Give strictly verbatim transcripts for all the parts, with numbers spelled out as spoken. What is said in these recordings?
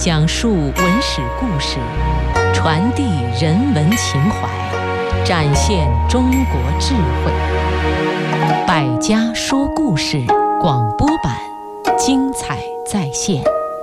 讲述文史故事，传递人文情怀，展现中国智慧。百家说故事广播版，精彩再现。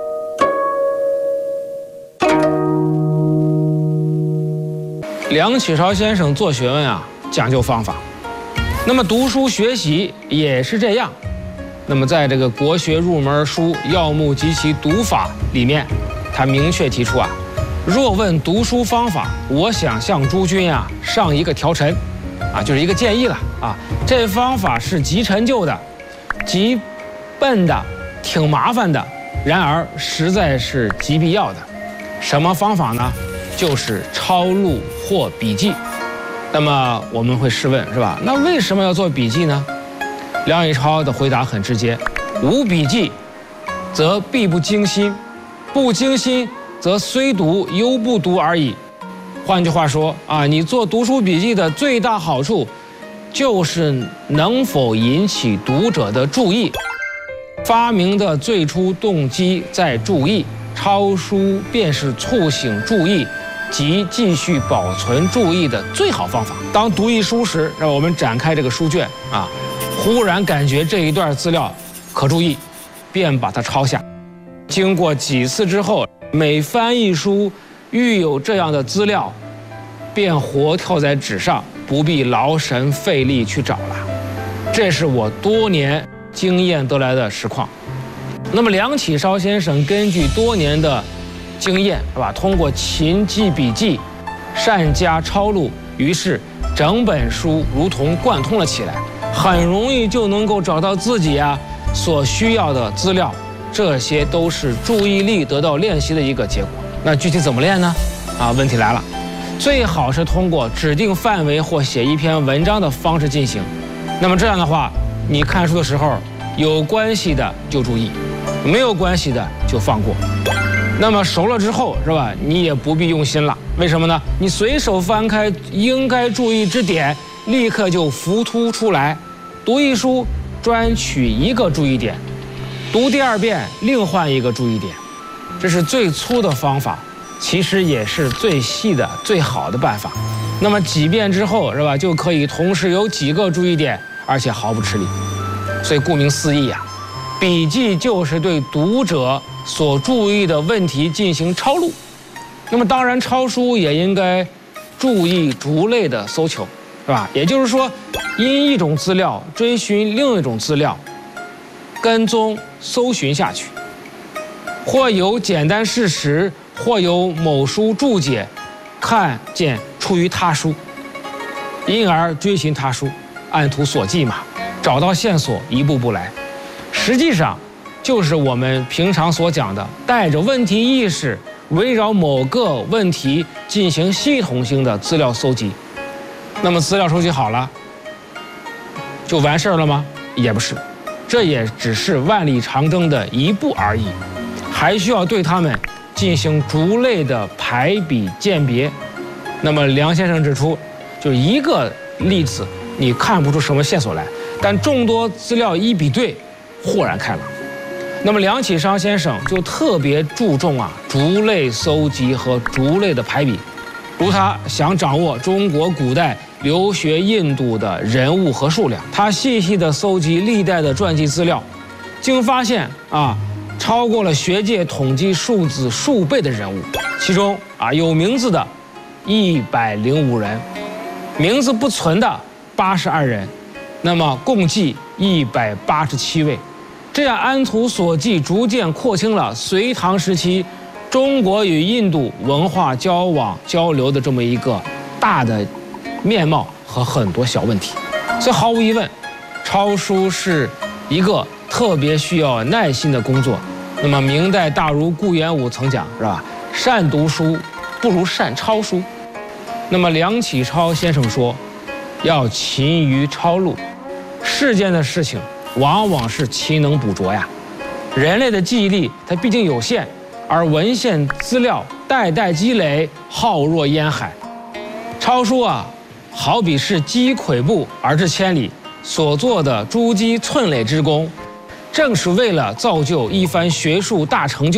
梁启超先生做学问啊，讲究方法。那么读书学习也是这样。那么在这个国学入门书《要目及其读法》里面，他明确提出啊，若问读书方法，我想向诸君啊上一个条陈，啊，就是一个建议了啊。这方法是极陈旧的，极笨的，挺麻烦的，然而实在是极必要的。什么方法呢？就是抄录或笔记。那么我们会试问，是吧？那为什么要做笔记呢？梁启超的回答很直接：无笔记，则必不精心；不精心，则虽读犹不读而已。换句话说啊，你做读书笔记的最大好处，就是能否引起读者的注意。发明的最初动机在注意，抄书便是促醒注意及继续保存注意的最好方法。当读一书时，让我们展开这个书卷啊，忽然感觉这一段资料可注意，便把它抄下。经过几次之后，每翻一书，遇有这样的资料，便活跳在纸上，不必劳神费力去找了。这是我多年经验得来的实况。那么梁启超先生根据多年的经验，是吧？通过勤记笔记，善加抄录，于是整本书如同贯通了起来，很容易就能够找到自己啊所需要的资料。这些都是注意力得到练习的一个结果。那具体怎么练呢？啊，问题来了，最好是通过指定范围或写一篇文章的方式进行。那么这样的话，你看书的时候有关系的就注意，没有关系的就放过。那么熟了之后，是吧？你也不必用心了。为什么呢？你随手翻开应该注意之点，立刻就浮凸出来。读一书，专取一个注意点，读第二遍另换一个注意点，这是最粗的方法，其实也是最细的、最好的办法。那么几遍之后，是吧？就可以同时有几个注意点，而且毫不吃力。所以顾名思义啊，笔记就是对读者所注意的问题进行抄录。那么当然，抄书也应该注意逐类的搜求，是吧？也就是说，因一种资料追寻另一种资料，跟踪搜寻下去，或有简单事实，或有某书注解，看见出于他书，因而追寻他书，按图索骥嘛，找到线索，一步步来。实际上就是我们平常所讲的，带着问题意识，围绕某个问题进行系统性的资料搜集。那么资料收集好了，就完事儿了吗？也不是，这也只是万里长征的一步而已，还需要对它们进行逐类的排比鉴别。那么梁先生指出，就一个例子你看不出什么线索来，但众多资料一比对，豁然开朗。那么梁启超先生就特别注重啊逐类搜集和逐类的排比。如他想掌握中国古代留学印度的人物和数量，他细细地搜集历代的传记资料，竟发现啊超过了学界统计数字数倍的人物，其中啊有名字的一百零五人，名字不存的八十二人，那么共计一百八十七位。这样按图索骥，逐渐廓清了隋唐时期中国与印度文化交往交流的这么一个大的面貌和很多小问题。所以毫无疑问，抄书是一个特别需要耐心的工作。那么明代大儒顾炎武曾讲，是吧？善读书不如善抄书。那么梁启超先生说，要勤于抄录。世间的事情往往是勤能补拙呀。人类的记忆力它毕竟有限，而文献资料代代积累，浩若烟海。抄书啊，好比是积跬步而至千里，所做的珠玑寸累之功，正是为了造就一番学术大成就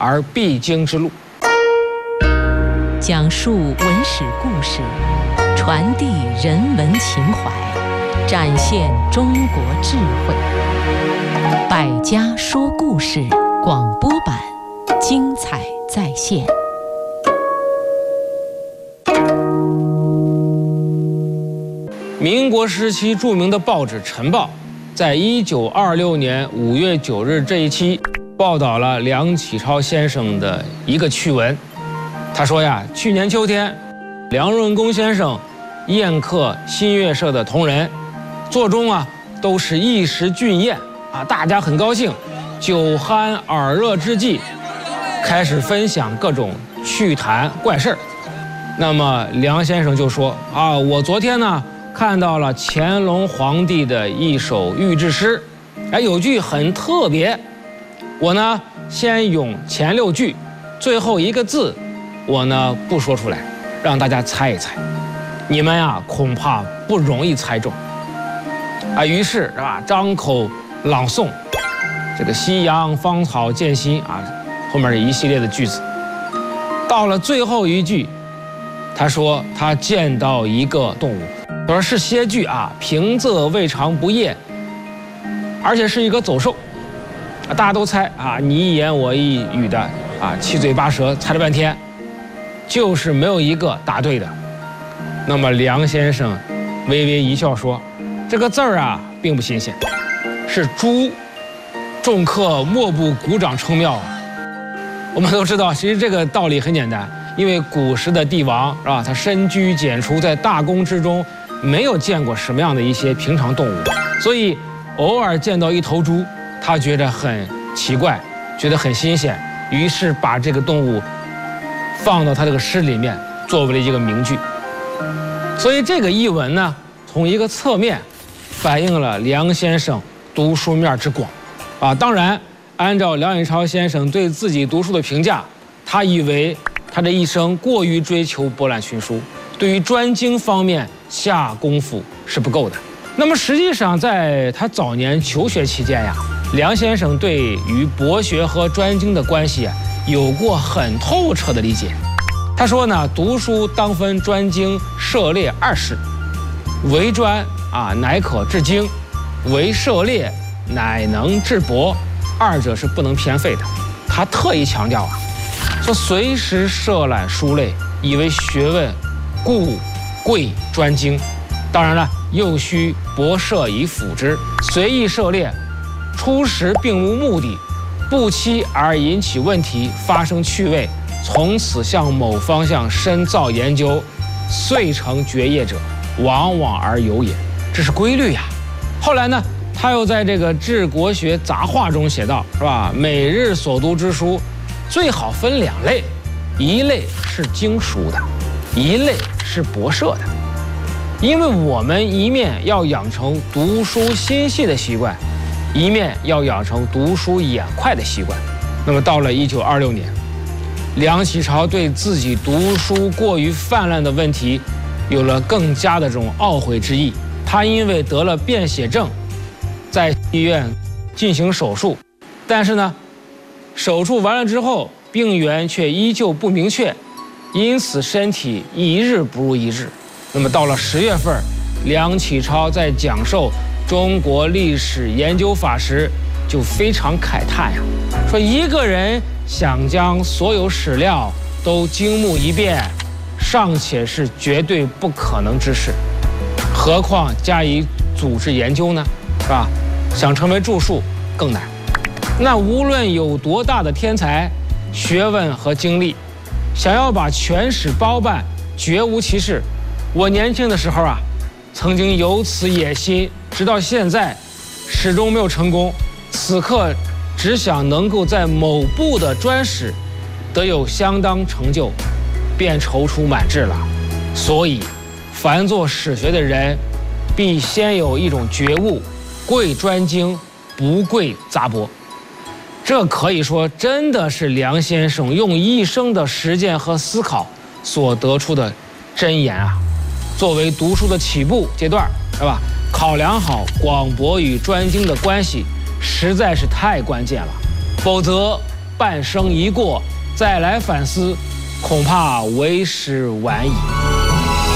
而必经之路。 讲述文史故事，传递人文情怀，展现中国智慧。百家说故事广播版，精彩再现。 民国时期著名的报纸《晨报》在一九二六年五月九日这一期报道了梁启超先生的一个趣闻。他说呀，去年秋天，梁润公先生宴客新月社的同仁，座中啊都是一时俊宴啊，大家很高兴，酒酣耳热之际，开始分享各种趣谈怪事儿。那么梁先生就说啊，我昨天呢看到了乾隆皇帝的一首御制诗，哎，有句很特别，我呢先咏前六句，最后一个字我呢不说出来，让大家猜一猜，你们呀恐怕不容易猜中啊。于是是吧，张口朗诵这个夕阳芳草渐新啊，后面一系列的句子。到了最后一句，他说他见到一个动物。他说是些句啊，平仄未尝不厌，而且是一个走兽，啊，大家都猜啊，你一言我一语的啊，七嘴八舌猜了半天，就是没有一个答对的。那么梁先生微微一笑说，这个字儿啊并不新鲜，是猪，众客莫不鼓掌称妙啊。我们都知道，其实这个道理很简单，因为古时的帝王是吧，他深居简出，在大宫之中没有见过什么样的一些平常动物，所以偶尔见到一头猪，他觉得很奇怪，觉得很新鲜，于是把这个动物放到他这个诗里面，作为了一个名句。所以这个译文呢，从一个侧面反映了梁先生读书面之广啊。当然，按照梁启超先生对自己读书的评价，他以为他这一生过于追求博览群书，对于专精方面下功夫是不够的。那么实际上，在他早年求学期间呀，梁先生对于博学和专精的关系有过很透彻的理解。他说呢，读书当分专精涉猎二事，为专啊乃可致精，为涉猎乃能致博，二者是不能偏废的。他特意强调啊，说随时涉览书类，以为学问故贵专精，当然了，又需博涉以辅之。随意涉猎，初时并无目的，不期而引起问题，发生趣味，从此向某方向深造研究，遂成绝业者，往往而有也。这是规律呀。后来呢，他又在这个《治国学杂话》中写道，是吧？每日所读之书，最好分两类，一类是经书的，一类是博涉的。因为我们一面要养成读书心细的习惯，一面要养成读书眼快的习惯。那么到了一九二六年，梁启超对自己读书过于泛滥的问题有了更加的这种懊悔之意。他因为得了便血症，在医院进行手术，但是呢，手术完了之后，病源却依旧不明确，因此身体一日不如一日。那么到了十月份，梁启超在讲授中国历史研究法时，就非常慨叹呀，说一个人想将所有史料都精目一遍，尚且是绝对不可能之事，何况加以组织研究呢？是吧？想成为著述更难。那无论有多大的天才、学问和精力，想要把全史包办，绝无其事。我年轻的时候啊，曾经有此野心，直到现在始终没有成功。此刻只想能够在某部的专史得有相当成就，便踌躇满志了。所以凡做史学的人，必先有一种觉悟，贵专精，不贵杂博。这可以说真的是梁先生用一生的实践和思考所得出的箴言啊。作为读书的起步阶段，是吧？考量好广博与专精的关系，实在是太关键了。否则， 半生一过，再来反思，恐怕为时晚矣。